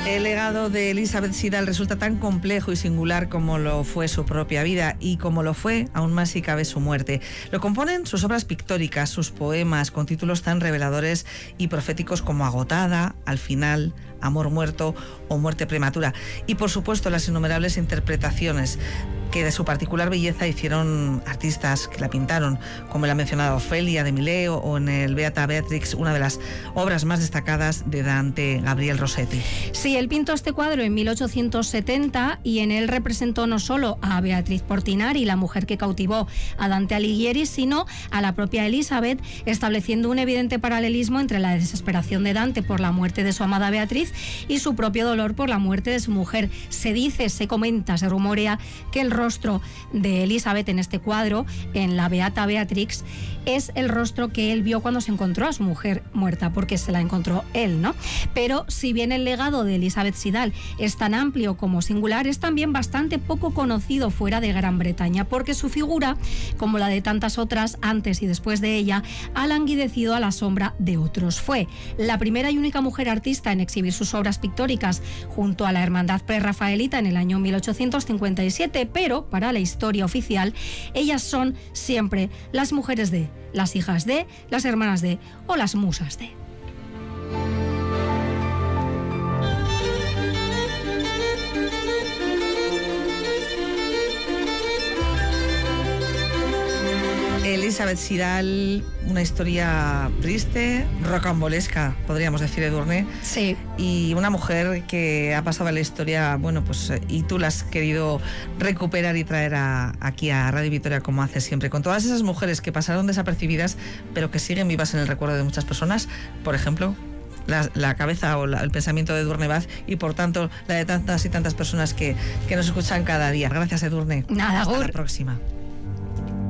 El legado de Elisabeth Sidal resulta tan complejo y singular como lo fue su propia vida y como lo fue, aún más si cabe, su muerte. Lo componen sus obras pictóricas, sus poemas, con títulos tan reveladores y proféticos como Agotada, Al final, Amor muerto o Muerte prematura. Y por supuesto las innumerables interpretaciones que de su particular belleza hicieron artistas que la pintaron, como la mencionada Ofelia de Mileo o en el Beata Beatrix, una de las obras más destacadas de Dante Gabriel Rossetti. Sí, él pintó este cuadro en 1870 y en él representó no solo a Beatriz Portinari, la mujer que cautivó a Dante Alighieri, sino a la propia Elisabeth, estableciendo un evidente paralelismo entre la desesperación de Dante por la muerte de su amada Beatriz y su propio dolor por la muerte de su mujer. Se dice, se comenta, se rumorea que el rostro de Elisabeth en este cuadro, en la Beata Beatrix, es el rostro que él vio cuando se encontró a su mujer muerta, porque se la encontró él, ¿no? Pero si bien el legado de Elisabeth Sidal es tan amplio como singular, es también bastante poco conocido fuera de Gran Bretaña, porque su figura, como la de tantas otras antes y después de ella, ha languidecido a la sombra de otros. Fue la primera y única mujer artista en exhibir sus obras pictóricas junto a la Hermandad Prerrafaelita en el año 1857, pero para la historia oficial, ellas son siempre las mujeres de, las hijas de, las hermanas de o las musas de. Elisabeth Sidal, una historia triste, rocambolesca, podríamos decir, Edurne. Sí. Y una mujer que ha pasado a la historia, bueno, pues, y tú la has querido recuperar y traer aquí a Radio Vitoria, como haces siempre, con todas esas mujeres que pasaron desapercibidas, pero que siguen vivas en el recuerdo de muchas personas, por ejemplo, la cabeza o el pensamiento de Edurne Baz, y por tanto la de tantas y tantas personas que nos escuchan cada día. Gracias, Edurne. Nada, hasta la próxima.